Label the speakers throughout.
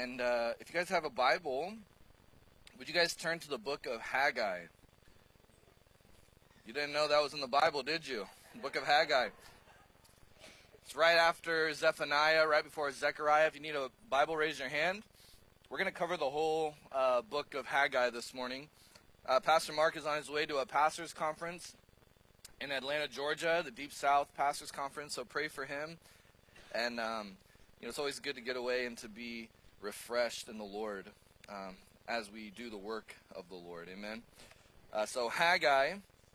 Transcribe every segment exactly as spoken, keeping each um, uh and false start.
Speaker 1: And uh, if you guys have a Bible, would you guys turn to the book of Haggai? You didn't know that was in the Bible, did you? The book of Haggai. It's right after Zephaniah, right before Zechariah. If you need a Bible, raise your hand. We're going to cover the whole uh, book of Haggai this morning. Uh, Pastor Mark is on his way to a pastor's conference in Atlanta, Georgia, the Deep South Pastor's Conference, so pray for him. And um, you know, it's always good to get away and to be refreshed in the Lord um, as we do the work of the Lord. Amen. Uh, so Haggai,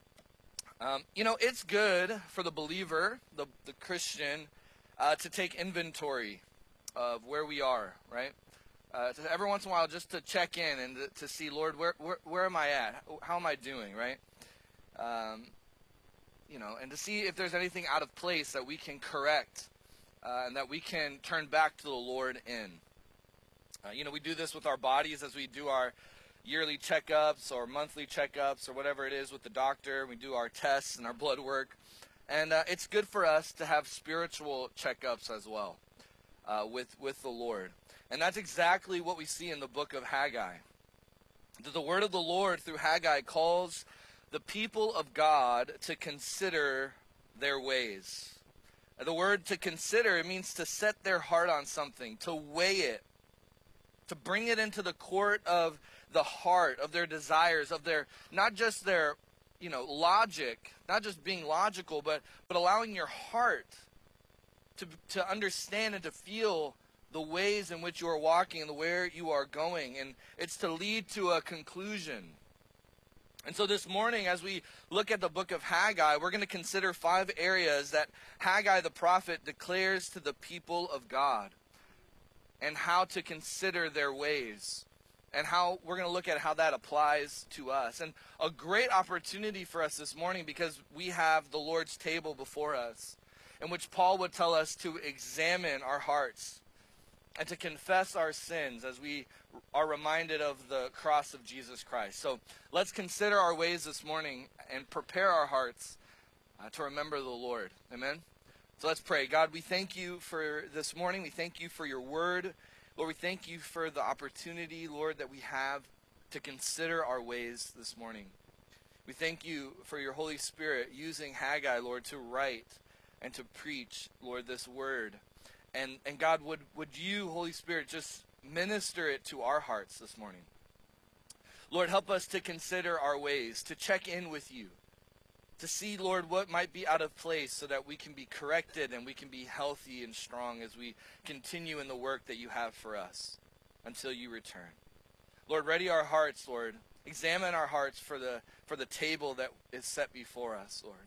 Speaker 1: um, you know, it's good for the believer, the, the Christian, uh, to take inventory of where we are, right? Uh, to, every once in a while, just to check in and to, to see, Lord, where, where where am I at? How am I doing, right? Um, you know, and to see if there's anything out of place that we can correct uh, and that we can turn back to the Lord in. Uh, you know, we do this with our bodies as we do our yearly checkups or monthly checkups or whatever it is with the doctor. We do our tests and our blood work. And uh, it's good for us to have spiritual checkups as well uh, with, with the Lord. And that's exactly what we see in the book of Haggai. That the word of the Lord through Haggai calls the people of God to consider their ways. The word to consider, it means to set their heart on something, to weigh it, to bring it into the court of the heart, of their desires, of their, not just their, you know, logic, not just being logical, but, but allowing your heart to, to understand and to feel the ways in which you are walking and the where you are going. And it's to lead to a conclusion. And so this morning, as we look at the book of Haggai, we're going to consider five areas that Haggai the prophet declares to the people of God and how to consider their ways, and how we're going to look at how that applies to us. And a great opportunity for us this morning, because we have the Lord's table before us, in which Paul would tell us to examine our hearts and to confess our sins as we are reminded of the cross of Jesus Christ. So let's consider our ways this morning and prepare our hearts uh, to remember the Lord. Amen? So let's pray. God, we thank you for this morning. We thank you for your word. Lord, we thank you for the opportunity, Lord, that we have to consider our ways this morning. We thank you for your Holy Spirit using Haggai, Lord, to write and to preach, Lord, this word. And and God, would, would you, Holy Spirit, just minister it to our hearts this morning. Lord, help us to consider our ways, to check in with you, to see, Lord, what might be out of place so that we can be corrected and we can be healthy and strong as we continue in the work that you have for us until you return. Lord, ready our hearts, Lord. Examine our hearts for the for the table that is set before us, Lord.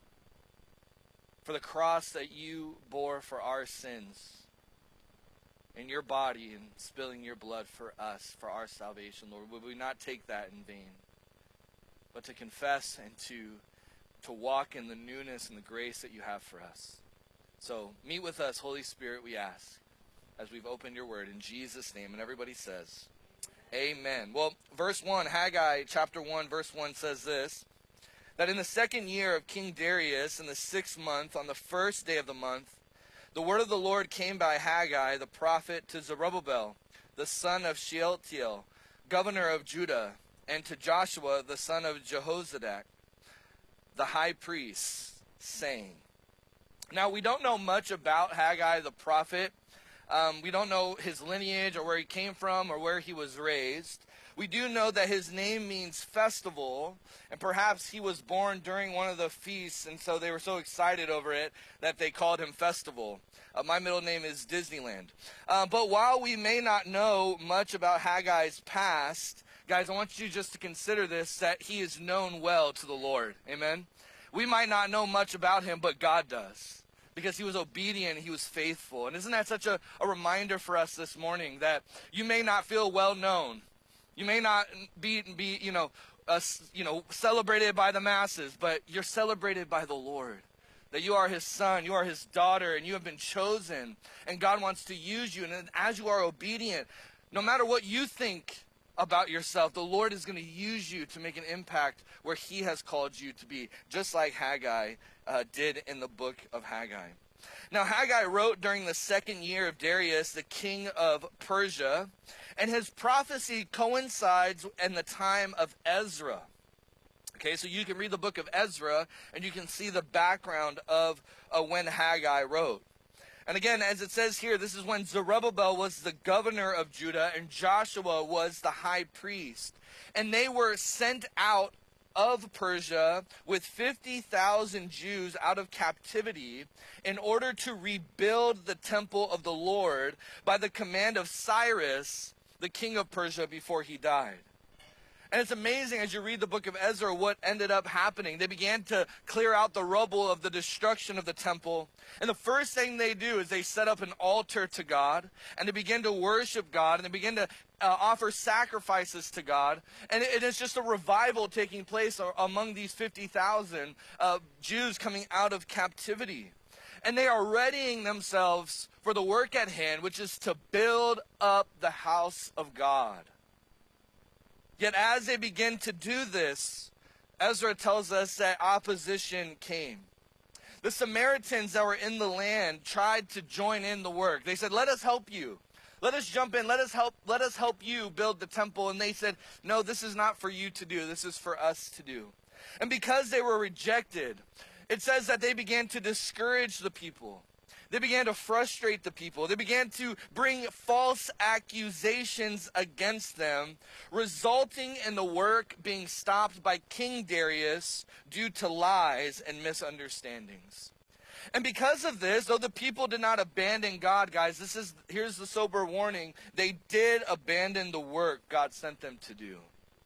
Speaker 1: For the cross that you bore for our sins in your body and spilling your blood for us, for our salvation, Lord. Would we not take that in vain, but to confess and to, to walk in the newness and the grace that you have for us. So meet with us, Holy Spirit, we ask, as we've opened your word in Jesus' name. And everybody says, amen. Well, verse one, Haggai chapter one, verse one says this, that in the second year of King Darius, in the sixth month, on the first day of the month, the word of the Lord came by Haggai the prophet to Zerubbabel, the son of Shealtiel, governor of Judah, and to Joshua, the son of Jehozadak, the high priest, saying. Now, we don't know much about Haggai the prophet. Um, we don't know his lineage or where he came from or where he was raised. We do know that his name means festival, and perhaps he was born during one of the feasts, and so they were so excited over it that they called him Festival. Uh, my middle name is Disneyland. Uh, but while we may not know much about Haggai's past, guys, I want you just to consider this, that he is known well to the Lord. Amen? We might not know much about him, but God does, because he was obedient, he was faithful. And isn't that such a, a reminder for us this morning, that you may not feel well known. You may not be, be you know, uh, you know, celebrated by the masses, but you're celebrated by the Lord. That you are his son, you are his daughter, and you have been chosen. And God wants to use you. And as you are obedient, no matter what you think about yourself, the Lord is going to use you to make an impact where he has called you to be, just like Haggai uh, did in the book of Haggai. Now, Haggai wrote during the second year of Darius, the king of Persia, and his prophecy coincides in the time of Ezra. Okay, so you can read the book of Ezra, and you can see the background of uh, when Haggai wrote. And again, as it says here, this is when Zerubbabel was the governor of Judah, and Joshua was the high priest. And they were sent out of Persia with fifty thousand Jews out of captivity in order to rebuild the temple of the Lord by the command of Cyrus, the king of Persia, before he died. And it's amazing as you read the book of Ezra what ended up happening. They began to clear out the rubble of the destruction of the temple. And the first thing they do is they set up an altar to God. And they begin to worship God. And they begin to uh, offer sacrifices to God. And it, it is just a revival taking place among these fifty thousand uh, Jews coming out of captivity. And they are readying themselves for the work at hand, which is to build up the house of God. Yet as they begin to do this, Ezra tells us that opposition came. The Samaritans that were in the land tried to join in the work. They said, let us help you. Let us jump in. Let us help, let us help you build the temple. And they said, no, this is not for you to do. This is for us to do. And because they were rejected, it says that they began to discourage the people. They began to frustrate the people. They began to bring false accusations against them, resulting in the work being stopped by King Darius due to lies and misunderstandings. And because of this, though the people did not abandon God, guys, this is here's the sober warning. They did abandon the work God sent them to do.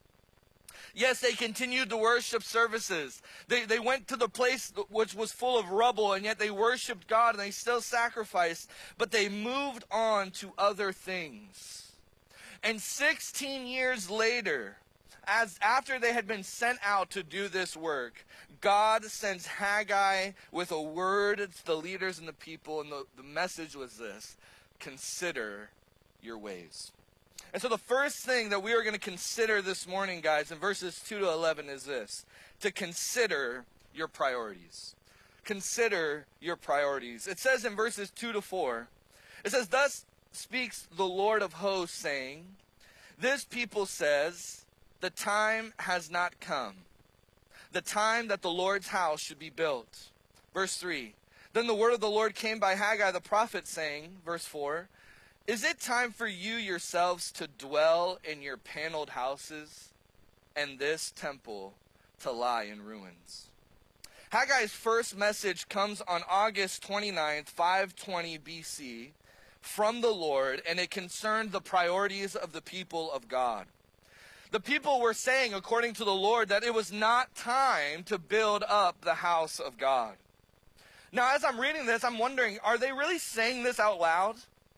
Speaker 1: Yes, they continued the worship services. They, they went to the place which was full of rubble, and yet they worshiped God, and they still sacrificed. But they moved on to other things. And sixteen years later, as after they had been sent out to do this work, God sends Haggai with a word to the leaders and the people, and the, the message was this: consider your ways. And so the first thing that we are going to consider this morning, guys, in verses two to eleven is this: to consider your priorities. Consider your priorities. It says in verses two to four, it says, thus speaks the Lord of hosts, saying, this people says, the time has not come, the time that the Lord's house should be built. Verse three, then the word of the Lord came by Haggai the prophet, saying, verse four, is it time for you yourselves to dwell in your paneled houses, and this temple to lie in ruins? Haggai's first message comes on August twenty-ninth, five twenty B C, from the Lord, and it concerned the priorities of the people of God. The people were saying, according to the Lord, that it was not time to build up the house of God. Now, as I'm reading this, I'm wondering, are they really saying this out loud?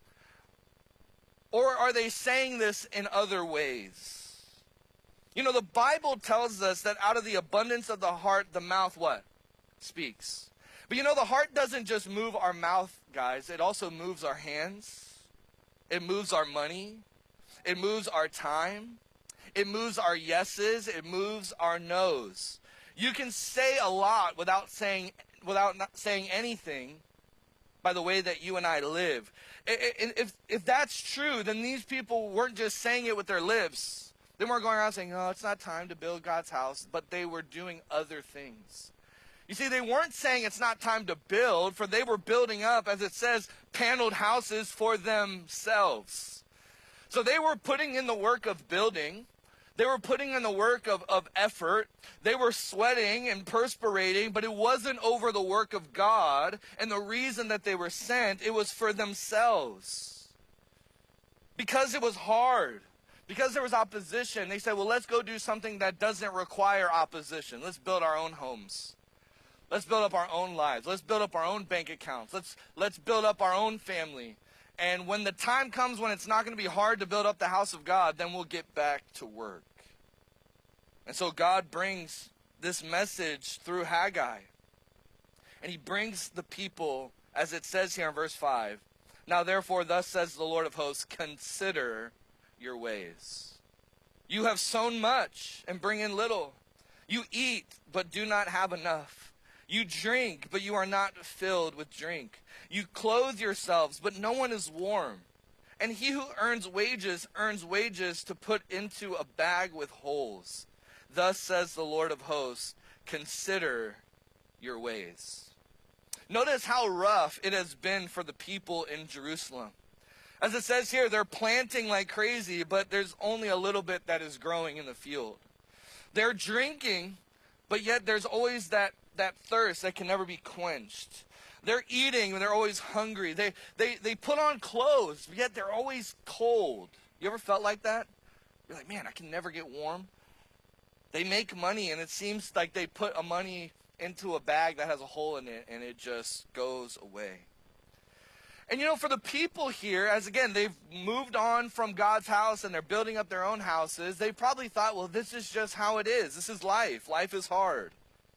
Speaker 1: Or are they saying this in other ways? You know, the Bible tells us that out of the abundance of the heart, the mouth what? Speaks. But you know, the heart doesn't just move our mouth, guys. It also moves our hands. It moves our money. It moves our time. It moves our yeses. It moves our no's. You can say a lot without saying, without not saying anything by the way that you and I live. If, if that's true, then these people weren't just saying it with their lips. They weren't going around saying, oh, it's not time to build God's house, but they were doing other things. You see, they weren't saying it's not time to build, for they were building up, as it says, paneled houses for themselves. So they were putting in the work of building. They were putting in the work of, of effort. They were sweating and perspirating, but it wasn't over the work of God. And the reason that they were sent, it was for themselves. Because it was hard. Because there was opposition, they said, well, let's go do something that doesn't require opposition. Let's build our own homes. Let's build up our own lives. Let's build up our own bank accounts. Let's, let's build up our own family. And when the time comes when it's not going to be hard to build up the house of God, then we'll get back to work. And so God brings this message through Haggai. And he brings the people, as it says here in verse five, now therefore, thus says the Lord of hosts, consider your ways. You have sown much and bring in little. You eat, but do not have enough. You drink, but you are not filled with drink. You clothe yourselves, but no one is warm. And he who earns wages, earns wages to put into a bag with holes. Thus says the Lord of hosts, consider your ways. Notice how rough it has been for the people in Jerusalem. As it says here, they're planting like crazy, but there's only a little bit that is growing in the field. They're drinking, but yet there's always that, that thirst that can never be quenched. They're eating, and they're always hungry. They, they, they put on clothes, but yet they're always cold. You ever felt like that? You're like, man, I can never get warm. They make money, and it seems like they put a money into a bag that has a hole in it, and it just goes away. And you know, for the people here, as again, they've moved on from God's house and they're building up their own houses, they probably thought, well, this is just how it is. This is life. Life is hard.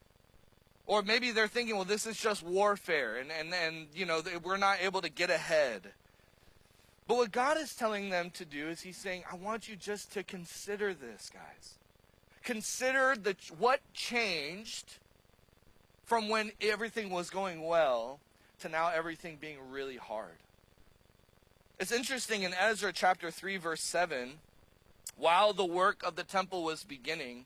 Speaker 1: Or maybe they're thinking, well, this is just warfare, and, and, and you know, we're not able to get ahead. But what God is telling them to do is he's saying, I want you just to consider this, guys. Consider the, what changed from when everything was going well to now everything being really hard. It's interesting in Ezra chapter three, verse seven, while the work of the temple was beginning,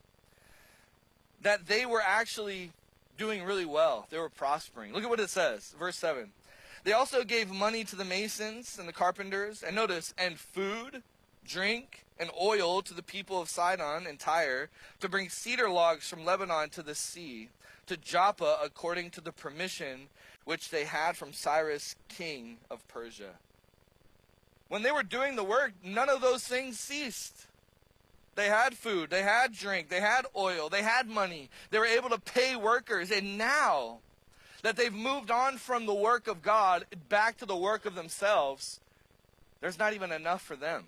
Speaker 1: that they were actually doing really well. They were prospering. Look at what it says, verse seven. They also gave money to the masons and the carpenters, and notice, and food, drink, and oil to the people of Sidon and Tyre, to bring cedar logs from Lebanon to the sea, to Joppa, according to the permission which they had from Cyrus, king of Persia. When they were doing the work, none of those things ceased. They had food, they had drink, they had oil, they had money. They were able to pay workers. And now that they've moved on from the work of God back to the work of themselves, there's not even enough for them.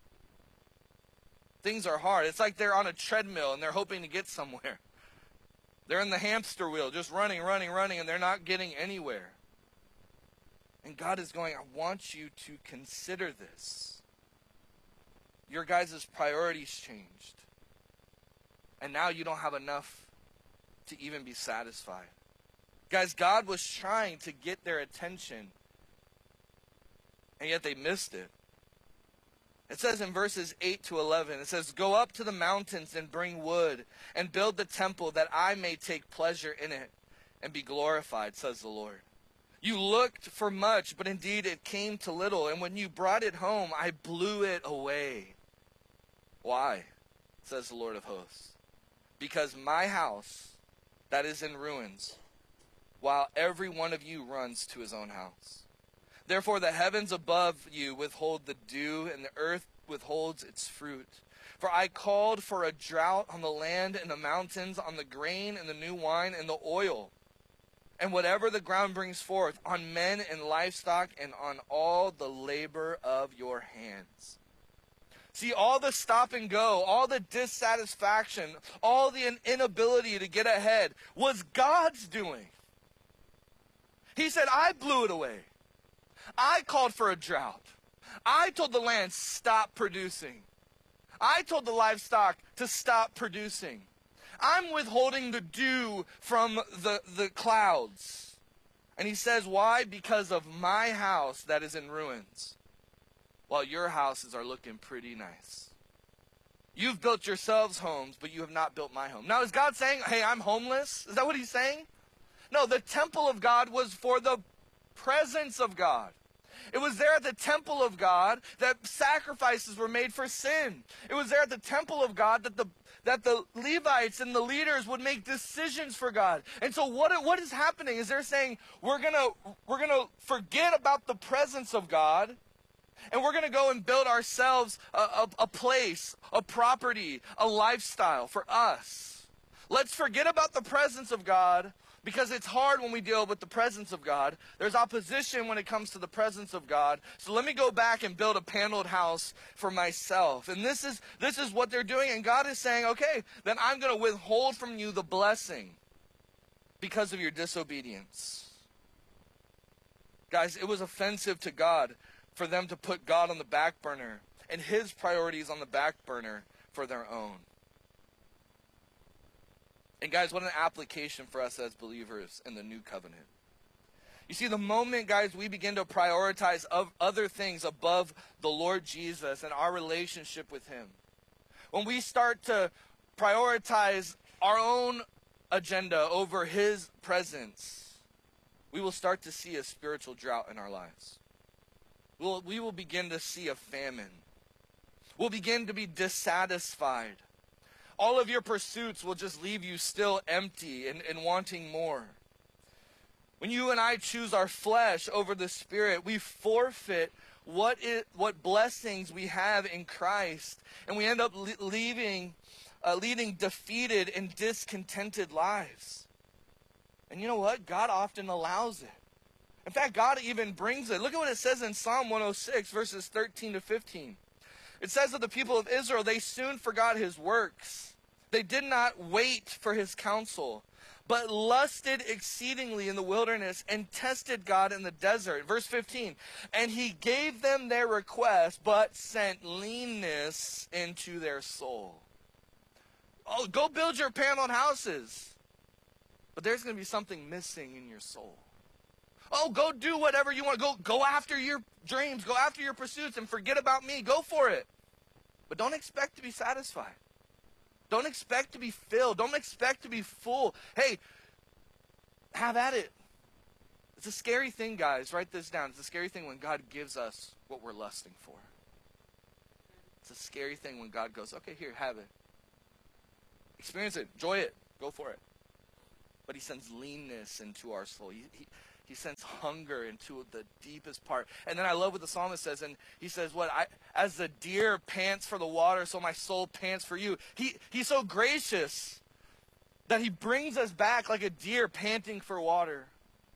Speaker 1: Things are hard. It's like they're on a treadmill and they're hoping to get somewhere. They're in the hamster wheel, just running, running, running, and they're not getting anywhere. And God is going, I want you to consider this. Your guys' priorities changed. And now you don't have enough to even be satisfied. Guys, God was trying to get their attention, and yet they missed it. It says in verses eight to eleven, it says, go up to the mountains and bring wood and build the temple that I may take pleasure in it and be glorified, says the Lord. You looked for much, but indeed it came to little. And when you brought it home, I blew it away. Why? Says the Lord of hosts. Because my house that is in ruins, while every one of you runs to his own house. Therefore the heavens above you withhold the dew, and the earth withholds its fruit. For I called for a drought on the land and the mountains, on the grain and the new wine and the oil, and whatever the ground brings forth, on men and livestock, and on all the labor of your hands. See, all the stop and go, all the dissatisfaction, all the inability to get ahead was God's doing. He said, I blew it away. I called for a drought. I told the land, stop producing. I told the livestock to stop producing. I'm withholding the dew from the, the clouds. And he says, why? Because of my house that is in ruins, while your houses are looking pretty nice. You've built yourselves homes, but you have not built my home. Now, is God saying, hey, I'm homeless? Is that what he's saying? No, the temple of God was for the presence of God. It was there at the temple of God that sacrifices were made for sin. It was there at the temple of God that the that the Levites and the leaders would make decisions for God. And so what what is happening is they're saying we're gonna we're gonna forget about the presence of God, and we're gonna go and build ourselves a, a, a place, a property, a lifestyle for us. Let's forget about the presence of God, because it's hard when we deal with the presence of God. There's opposition when it comes to the presence of God. So let me go back and build a paneled house for myself. And this is this is what they're doing. And God is saying, okay, then I'm going to withhold from you the blessing because of your disobedience. Guys, it was offensive to God for them to put God on the back burner and his priorities on the back burner for their own. And guys, what an application for us as believers in the new covenant. You see, the moment, guys, we begin to prioritize of other things above the Lord Jesus and our relationship with him, when we start to prioritize our own agenda over his presence, we will start to see a spiritual drought in our lives. We'll, we will begin to see a famine. We'll begin to be dissatisfied. All of your pursuits will just leave you still empty and, and wanting more. When you and I choose our flesh over the Spirit, we forfeit what it, what blessings we have in Christ, and we end up le- leaving, uh, leading defeated and discontented lives. And you know what? God often allows it. In fact, God even brings it. Look at what it says in Psalm one oh six, verses thirteen to fifteen. It says of the people of Israel, they soon forgot his works. They did not wait for his counsel, but lusted exceedingly in the wilderness and tested God in the desert. Verse fifteen, and he gave them their request, but sent leanness into their soul. Oh, go build your paneled houses. But there's going to be something missing in your soul. Oh, go do whatever you want. Go, go after your dreams. Go after your pursuits and forget about me. Go for it. But don't expect to be satisfied. Don't expect to be filled. Don't expect to be full. Hey, have at it. It's a scary thing, guys. Write this down. It's a scary thing when God gives us what we're lusting for. It's a scary thing when God goes, okay, here, have it. Experience it. Enjoy it. Go for it. But he sends leanness into our soul. He, he, he sends hunger into the deepest part. And then I love what the psalmist says. And he says, what? I, as the deer pants for the water, so my soul pants for you. He, he's so gracious that he brings us back like a deer panting for water.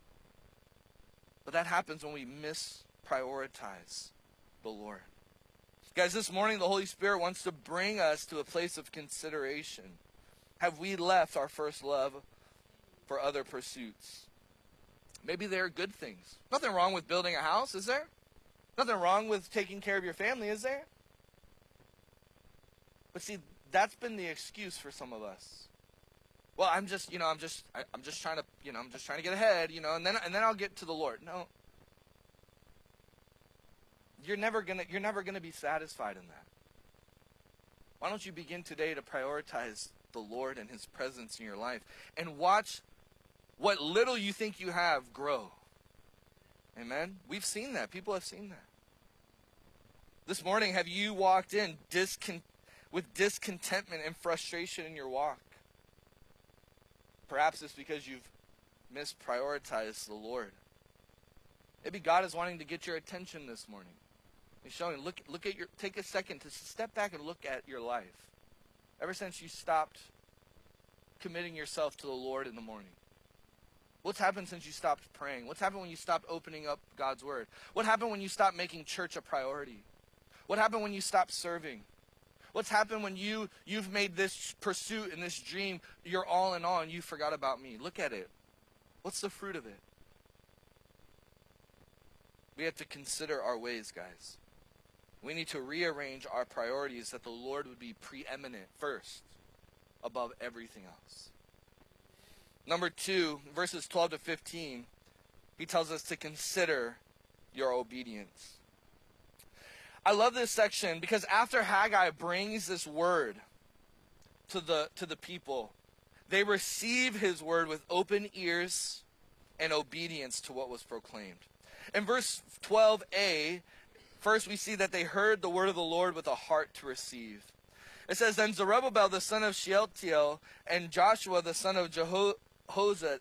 Speaker 1: But that happens when we misprioritize the Lord. Guys, this morning the Holy Spirit wants to bring us to a place of consideration. Have we left our first love for other pursuits? Maybe they're good things. Nothing wrong with building a house, is there? Nothing wrong with taking care of your family, is there? But see, that's been the excuse for some of us. Well, I'm just, you know, I'm just, I, I'm just trying to, you know, I'm just trying to get ahead, you know, and then, and then I'll get to the Lord. No, you're never gonna, you're never gonna be satisfied in that. Why don't you begin today to prioritize the Lord and his presence in your life and watch what little you think you have grow. Amen? We've seen that. People have seen that. This morning, have you walked in discon- with discontentment and frustration in your walk? Perhaps it's because you've misprioritized the Lord. Maybe God is wanting to get your attention this morning. He's showing, look, look at your, take a second to step back and look at your life. Ever since you stopped committing yourself to the Lord in the morning. What's happened since you stopped praying? What's happened when you stopped opening up God's word? What happened when you stopped making church a priority? What happened when you stopped serving? What's happened when you, you've made this pursuit and this dream your all in all and you forgot about me? Look at it. What's the fruit of it? We have to consider our ways, guys. We need to rearrange our priorities that the Lord would be preeminent first above everything else. Number two, verses twelve to fifteen, he tells us to consider your obedience. I love this section because after Haggai brings this word to the, to the people, they receive his word with open ears and obedience to what was proclaimed. In verse twelve a, first we see that they heard the word of the Lord with a heart to receive. It says, then Zerubbabel the son of Shealtiel and Joshua the son of Jeho- Jehozadak,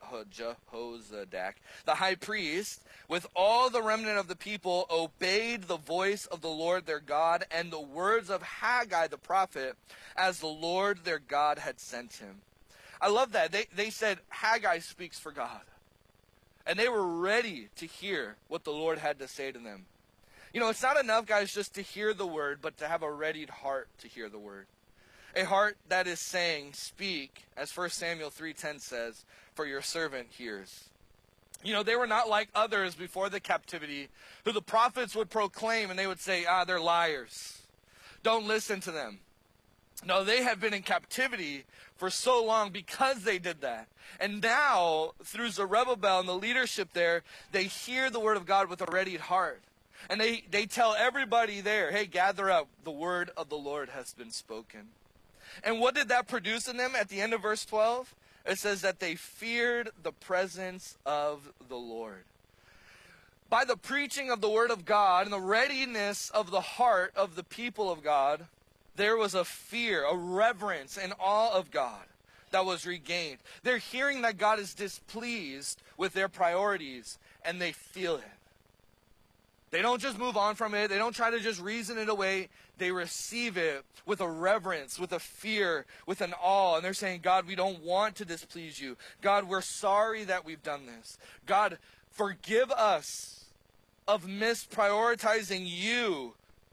Speaker 1: the high priest, with all the remnant of the people, obeyed the voice of the Lord their God and the words of Haggai the prophet, as the Lord their God had sent him. I love that. They, they said, Haggai speaks for God. And they were ready to hear what the Lord had to say to them. You know, it's not enough, guys, just to hear the word, but to have a readied heart to hear the word. A heart that is saying, speak, as First Samuel three ten says, for your servant hears. You know, they were not like others before the captivity, who the prophets would proclaim, and they would say, ah, they're liars. Don't listen to them. No, they had been in captivity for so long because they did that. And now, through Zerubbabel and the leadership there, they hear the word of God with a readied heart. And they, they tell everybody there, hey, gather up. The word of the Lord has been spoken. And what did that produce in them at the end of verse twelve? It says that they feared the presence of the Lord. By the preaching of the word of God and the readiness of the heart of the people of God, there was a fear, a reverence, and awe of God that was regained. They're hearing that God is displeased with their priorities, and they feel it. They don't just move on from it. They don't try to just reason it away. They receive it with a reverence, with a fear, with an awe. And they're saying, God, we don't want to displease you. God, we're sorry that we've done this. God, forgive us of misprioritizing you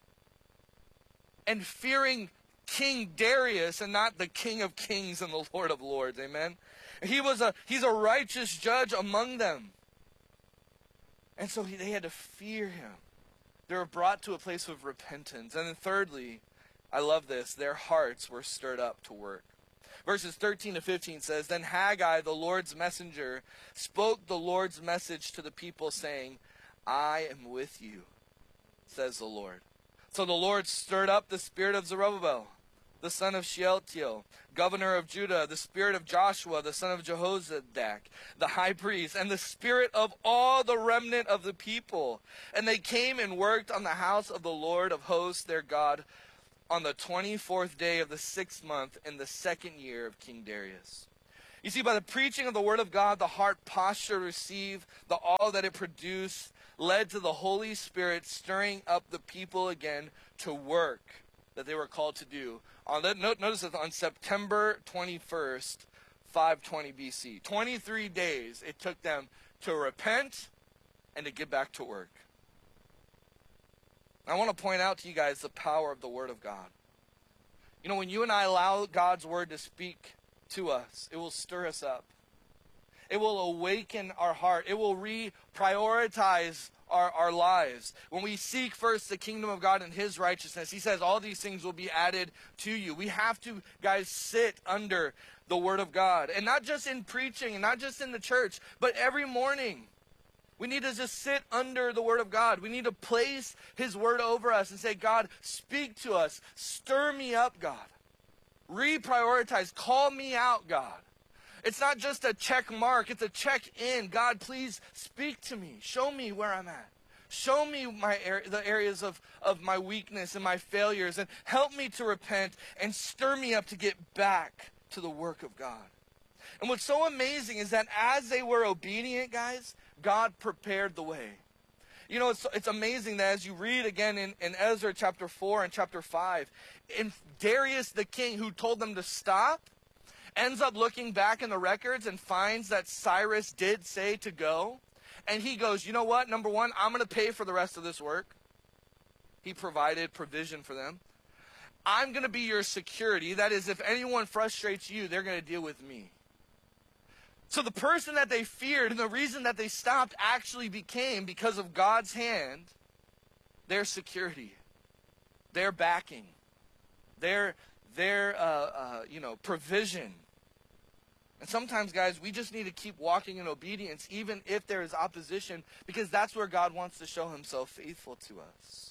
Speaker 1: and fearing King Darius and not the King of Kings and the Lord of Lords. Amen. He was a he's a righteous judge among them. And so he, they had to fear him. They were brought to a place of repentance. And then thirdly, I love this, their hearts were stirred up to work. Verses thirteen to fifteen says, Then Haggai, the Lord's messenger, spoke the Lord's message to the people, saying, I am with you, says the Lord. So the Lord stirred up the spirit of Zerubbabel, the son of Shealtiel, governor of Judah, the spirit of Joshua, the son of Jehozadak, the high priest, and the spirit of all the remnant of the people. And they came and worked on the house of the Lord of hosts, their God, on the twenty-fourth day of the sixth month in the second year of King Darius. You see, by the preaching of the word of God, the heart posture to receive the all that it produced led to the Holy Spirit stirring up the people again to work that they were called to do. On that, notice that on September twenty-first, five twenty B C, twenty-three days it took them to repent and to get back to work. I want to point out to you guys the power of the Word of God. You know, when you and I allow God's Word to speak to us, it will stir us up. It will awaken our heart. It will reprioritize our, our lives. When we seek first the kingdom of God and His righteousness, He says all these things will be added to you. We have to, guys, sit under the Word of God. And not just in preaching, and not just in the church, but every morning. We need to just sit under the Word of God. We need to place His Word over us and say, God, speak to us. Stir me up, God. Reprioritize. Call me out, God. It's not just a check mark. It's a check in. God, please speak to me. Show me where I'm at. Show me my the areas of, of my weakness and my failures. And help me to repent and stir me up to get back to the work of God. And what's so amazing is that as they were obedient, guys, God prepared the way. You know, it's, it's amazing that as you read again in, in Ezra chapter four and chapter five, in Darius the king who told them to stop, ends up looking back in the records and finds that Cyrus did say to go. And he goes, you know what? Number one, I'm going to pay for the rest of this work. He provided provision for them. I'm going to be your security. That is, if anyone frustrates you, they're going to deal with me. So the person that they feared and the reason that they stopped actually became, because of God's hand, their security, their backing, their, their uh, uh, you know, provision. And sometimes, guys, we just need to keep walking in obedience, even if there is opposition, because that's where God wants to show Himself faithful to us.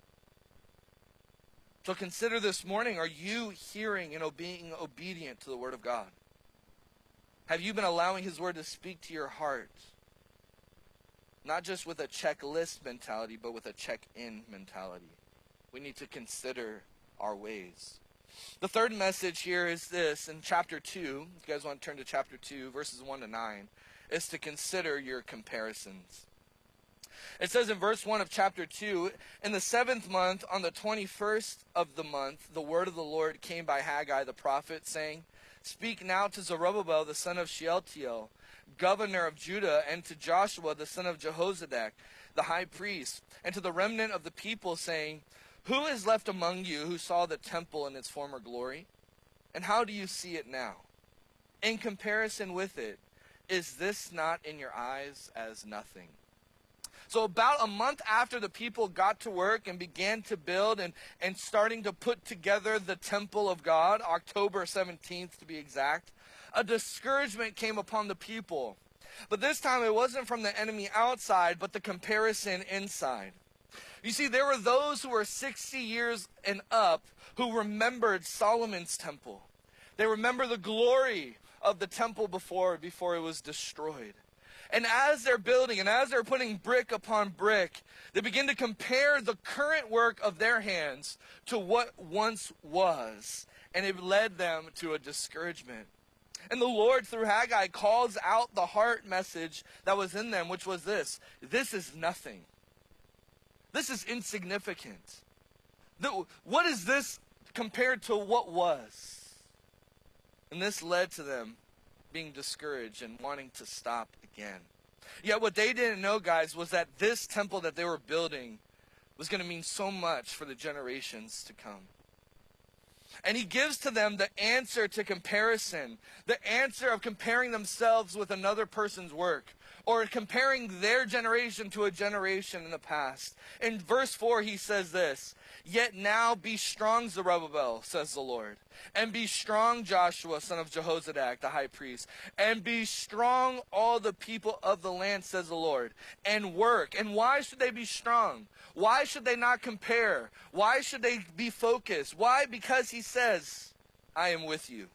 Speaker 1: So consider this morning, are you hearing and being obedient to the Word of God? Have you been allowing His Word to speak to your heart? Not just with a checklist mentality, but with a check-in mentality. We need to consider our ways. The third message here is this, in chapter two, if you guys want to turn to chapter two, verses one to nine, is to consider your comparisons. It says in verse one of chapter two, in the seventh month, on the twenty-first of the month, the word of the Lord came by Haggai the prophet, saying, Speak now to Zerubbabel the son of Shealtiel, governor of Judah, and to Joshua the son of Jehozadak, the high priest, and to the remnant of the people, saying, Who is left among you who saw the temple in its former glory? And how do you see it now? In comparison with it, is this not in your eyes as nothing? So about a month after the people got to work and began to build and, and starting to put together the temple of God, October seventeenth to be exact, a discouragement came upon the people. But this time it wasn't from the enemy outside, but the comparison inside. You see, there were those who were sixty years and up who remembered Solomon's temple. They remember the glory of the temple before, before it was destroyed. And as they're building and as they're putting brick upon brick, they begin to compare the current work of their hands to what once was. And it led them to a discouragement. And the Lord, through Haggai, calls out the heart message that was in them, which was this: this is nothing. This is insignificant. The, what is this compared to what was? And this led to them being discouraged and wanting to stop again. Yet what they didn't know, guys, was that this temple that they were building was going to mean so much for the generations to come. And he gives to them the answer to comparison, the answer of comparing themselves with another person's work, or comparing their generation to a generation in the past. In verse four, he says this: "Yet now be strong, Zerubbabel, says the Lord, and be strong, Joshua, son of Jehozadak, the high priest, and be strong, all the people of the land, says the Lord, and work." And why should they be strong? Why should they not compare? Why should they be focused? Why? Because he says, "I am with you."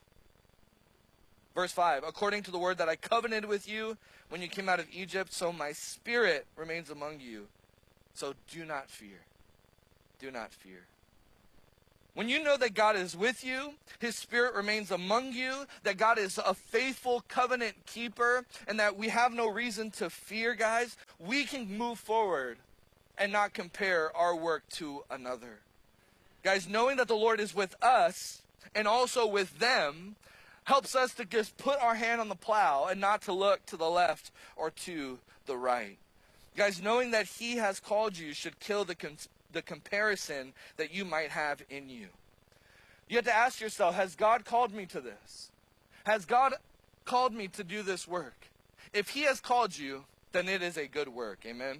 Speaker 1: Verse five, "According to the word that I covenanted with you when you came out of Egypt, so my spirit remains among you. So do not fear." Do not fear. When you know that God is with you, his spirit remains among you, that God is a faithful covenant keeper, and that we have no reason to fear, guys, we can move forward and not compare our work to another. Guys, knowing that the Lord is with us and also with them helps us to just put our hand on the plow and not to look to the left or to the right. Guys, knowing that he has called you should kill the con- the comparison that you might have in you. You have to ask yourself, has God called me to this? Has God called me to do this work? If he has called you, then it is a good work. Amen?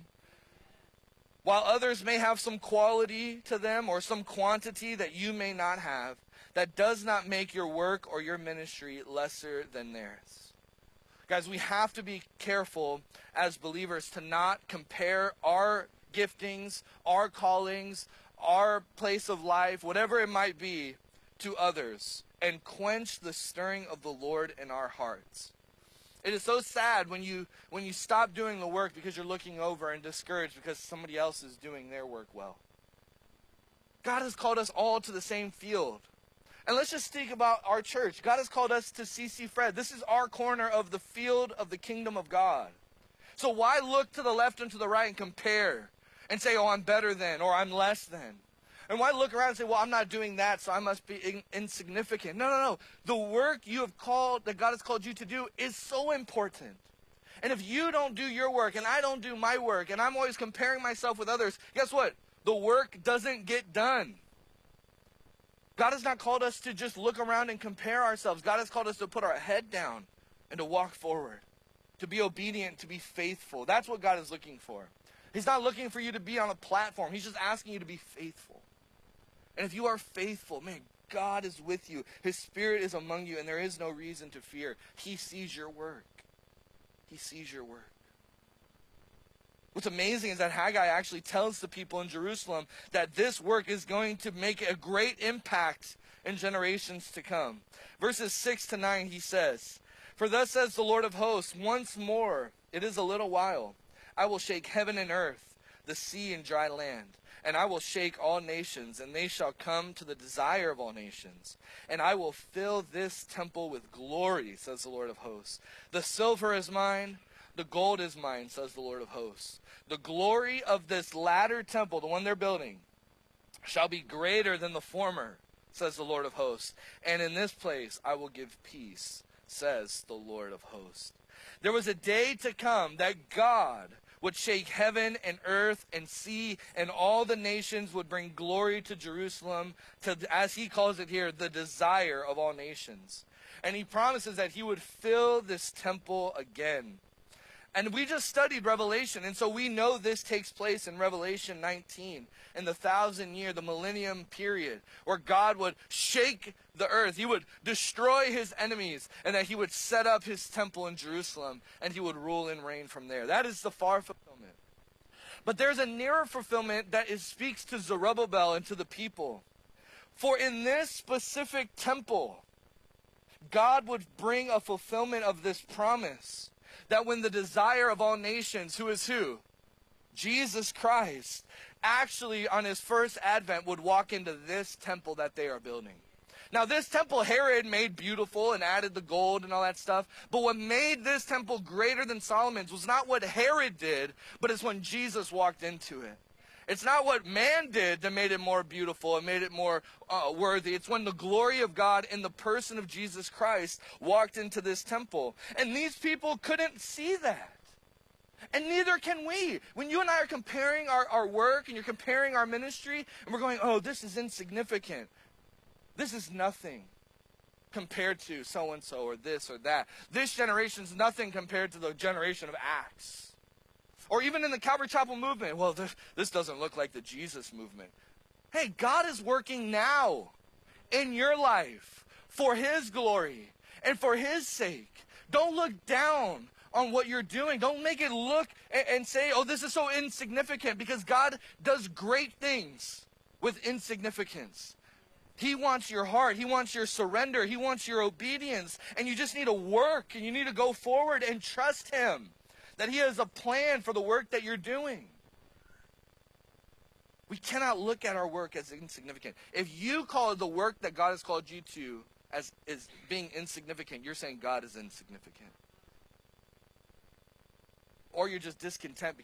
Speaker 1: While others may have some quality to them or some quantity that you may not have, that does not make your work or your ministry lesser than theirs. Guys, we have to be careful as believers to not compare our giftings, our callings, our place of life, whatever it might be, to others, and quench the stirring of the Lord in our hearts. It is so sad when you when you stop doing the work because you're looking over and discouraged because somebody else is doing their work well. God has called us all to the same field. And let's just think about our church. God has called us to C C Fred. This is our corner of the field of the kingdom of God. So why look to the left and to the right and compare and say, oh, I'm better than, or I'm less than? And why look around and say, well, I'm not doing that, so I must be in- insignificant? No, no, no. The work you have called, that God has called you to do, is so important. And if you don't do your work, and I don't do my work, and I'm always comparing myself with others, guess what? The work doesn't get done. God has not called us to just look around and compare ourselves. God has called us to put our head down and to walk forward, to be obedient, to be faithful. That's what God is looking for. He's not looking for you to be on a platform. He's just asking you to be faithful. And if you are faithful, man, God is with you. His spirit is among you, and there is no reason to fear. He sees your work. He sees your work. What's amazing is that Haggai actually tells the people in Jerusalem that this work is going to make a great impact in generations to come. Verses six to nine, he says, "For thus says the Lord of hosts, once more, it is a little while, I will shake heaven and earth, the sea and dry land. And I will shake all nations, and they shall come to the desire of all nations. And I will fill this temple with glory, says the Lord of hosts. The silver is mine, the gold is mine, says the Lord of hosts. The glory of this latter temple, the one they're building, shall be greater than the former, says the Lord of hosts. And in this place I will give peace, says the Lord of hosts." There was a day to come that God would shake heaven and earth and sea, and all the nations would bring glory to Jerusalem, to, as he calls it here, the desire of all nations. And he promises that he would fill this temple again. And we just studied Revelation, and so we know this takes place in Revelation nineteen, in the thousand year, the millennium period, where God would shake the earth. He would destroy his enemies, and that he would set up his temple in Jerusalem, and he would rule and reign from there. That is the far fulfillment. But there's a nearer fulfillment that is, speaks to Zerubbabel and to the people. For in this specific temple, God would bring a fulfillment of this promise, that when the desire of all nations, who is who? Jesus Christ, actually on his first advent would walk into this temple that they are building. Now this temple Herod made beautiful and added the gold and all that stuff, but what made this temple greater than Solomon's was not what Herod did, but it's when Jesus walked into it. It's not what man did that made it more beautiful and made it more uh, worthy. It's when the glory of God in the person of Jesus Christ walked into this temple. And these people couldn't see that. And neither can we. When you and I are comparing our, our work and you're comparing our ministry, and we're going, oh, this is insignificant. This is nothing compared to so-and-so or this or that. This generation is nothing compared to the generation of Acts. Or even in the Calvary Chapel movement, well, this, this doesn't look like the Jesus movement. Hey, God is working now in your life for his glory and for his sake. Don't look down on what you're doing. Don't make it look and, and say, oh, this is so insignificant, because God does great things with insignificance. He wants your heart. He wants your surrender. He wants your obedience. And you just need to work, and you need to go forward and trust him that he has a plan for the work that you're doing. We cannot look at our work as insignificant. If you call the work that God has called you to as is being insignificant, you're saying God is insignificant. Or you're just discontent